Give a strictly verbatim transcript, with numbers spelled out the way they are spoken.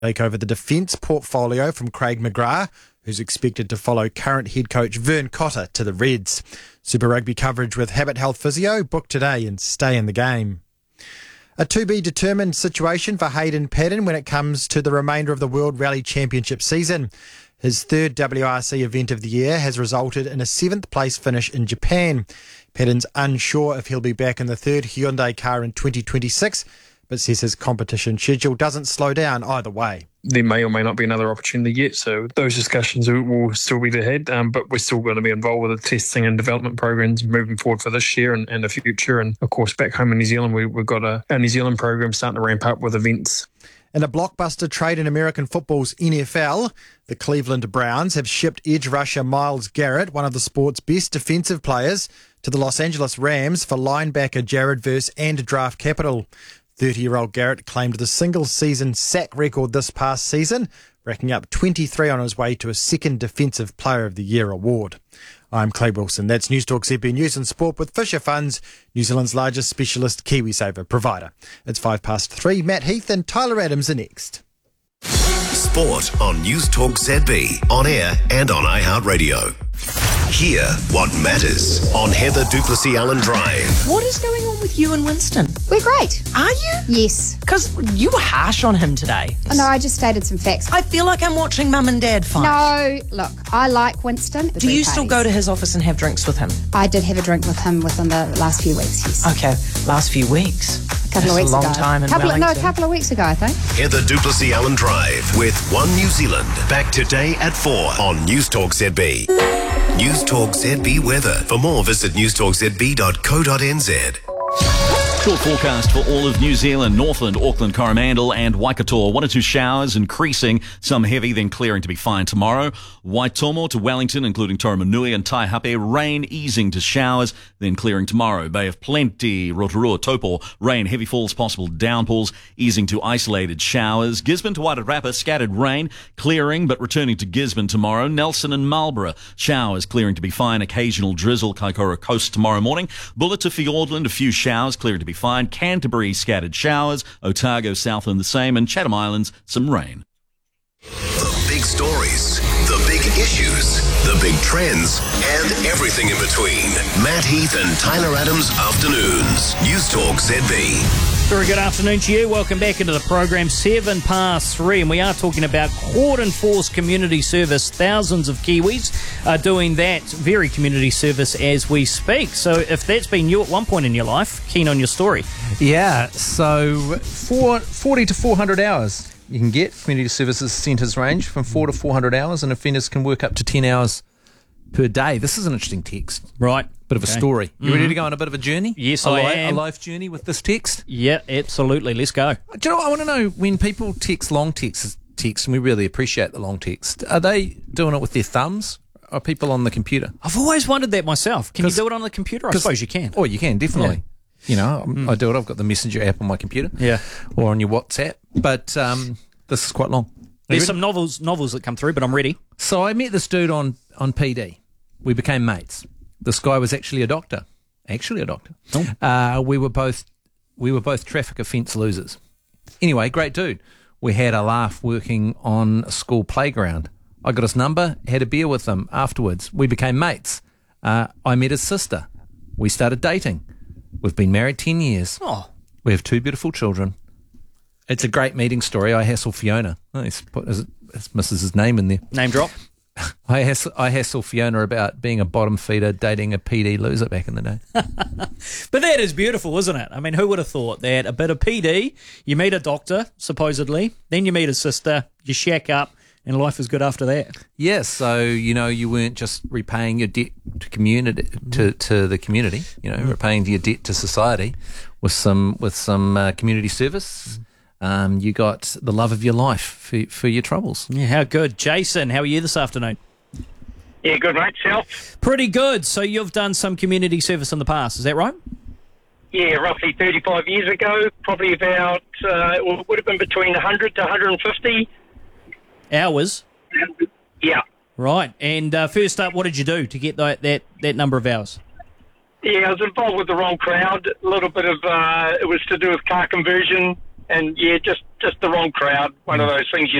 Take over the defence portfolio from Craig McGrath, who's expected to follow current head coach Vern Cotter to the Reds. Super Rugby coverage with Habit Health Physio, book today and stay in the game. A to-be-determined situation for Hayden Paddon when it comes to the remainder of the World Rally Championship season. His third W R C event of the year has resulted in a seventh place finish in Japan. Paddon's unsure if he'll be back in the third Hyundai car in twenty twenty-six, but says his competition schedule doesn't slow down either way. There may or may not be another opportunity yet, so those discussions will still be ahead, um, but we're still going to be involved with the testing and development programs moving forward for this year and, and the future. And of course, back home in New Zealand, we, we've got a, our New Zealand program starting to ramp up with events. In a blockbuster trade in American football's N F L, the Cleveland Browns have shipped edge rusher Myles Garrett, one of the sport's best defensive players, to the Los Angeles Rams for linebacker Jared Verse and draft capital. thirty-year-old Garrett claimed the single-season sack record this past season, racking up twenty-three on his way to a second Defensive Player of the Year award. I'm Clay Wilson. That's News Talk Z B News and Sport with Fisher Funds, New Zealand's largest specialist KiwiSaver provider. It's five past three. Matt Heath and Tyler Adams are next. Sport on News Talk Z B, on air and on iHeartRadio. Hear what matters on Heather Duplessis Allen Drive. What is going on with you and Winston? We're great. Are you? Yes. Because you were harsh on him today. Oh, no, I just stated some facts. I feel like I'm watching Mum and Dad fight. No, look, I like Winston. Do you still go to his office and have drinks with him? I did have a drink with him within the last few weeks, yes. Okay, last few weeks. A couple That's of weeks a long ago. time in couple of, No, a Wellington. couple of weeks ago, I think. Heather Duplessis Allen Drive with One New Zealand. Back today at four on News Talk Z B. News Talk Z B weather. For more, visit news talk z b dot co dot n z. Short forecast for all of New Zealand, Northland, Auckland, Coromandel and Waikato. One or two showers increasing, some heavy, then clearing to be fine tomorrow. Waitomo to Wellington, including Toromanui and Taihape. Rain easing to showers, then clearing tomorrow. Bay of Plenty, Rotorua, Taupo. Rain, heavy falls, possible downpours, easing to isolated showers. Gisborne to Wairarapa, scattered rain, clearing but returning to Gisborne tomorrow. Nelson and Marlborough, showers clearing to be fine. Occasional drizzle, Kaikoura Coast tomorrow morning. Bulla to Fiordland, a few showers clearing to be fine. Canterbury, scattered showers. Otago, Southland, the same. And Chatham Islands, some rain. The big stories, the big issues, the big trends, and everything in between. Matt Heath and Tyler Adams Afternoons. News Talk Z B. Very good afternoon to you. Welcome back into the program. Seven past three, and we are talking about Court Enforced Community Service. Thousands of Kiwis are doing that very community service as we speak. So if that's been you at one point in your life, keen on your story. Yeah, so four, forty to four hundred hours you can get. Community services centres range from four to four hundred hours, and offenders can work up to ten hours per day. This is an interesting text. Right. Bit of a Okay. story. You Mhm. ready to go on a bit of a journey? Yes, a I li- am. A life journey with this text? Yeah, absolutely. Let's go. Do you know what? I want to know, when people text long texts, text, and we really appreciate the long text, are they doing it with their thumbs? Or are people on the computer? I've always wondered that myself. Can you 'Cause- do it on the computer? I suppose you can. Oh, you can, definitely. You know, mm. I do it. I've got the Messenger app on my computer. Yeah. Or on your WhatsApp. But um, this is quite long. There's some novels novels that come through, but I'm ready. So I met this dude on, on P D. We became mates. This guy was actually a doctor. Actually a doctor. Oh. Uh, we were both we were both traffic offence losers. Anyway, great dude. We had a laugh working on a school playground. I got his number, had a beer with him afterwards. We became mates. Uh, I met his sister. We started dating. We've been married ten years. Oh. We have two beautiful children. It's a great meeting story. I hassle Fiona. Oh, he's put his, his missus's name in there. Name drop. I hassle, I hassle Fiona about being a bottom feeder, dating a P D loser back in the day. But that is beautiful, isn't it? I mean, who would have thought that a bit of P D, you meet a doctor, supposedly, then you meet a sister, you shack up, and life is good after that. Yes, so, you know, you weren't just repaying your debt to community, to, to the community, you know, mm. repaying your debt to society with some with some uh, community service. Um, you got the love of your life for, for your troubles. Yeah, how good. Jason, how are you this afternoon? Yeah, good, mate. Self? Pretty good. So you've done some community service in the past, is that right? Yeah, roughly thirty-five years ago, probably about, uh, it would have been between one hundred to one hundred fifty. Hours? Yeah. Right. And uh, first up, what did you do to get that, that, that number of hours? Yeah, I was involved with the wrong crowd. A little bit of, uh, it was to do with car conversion and yeah, just just the wrong crowd. One of those things you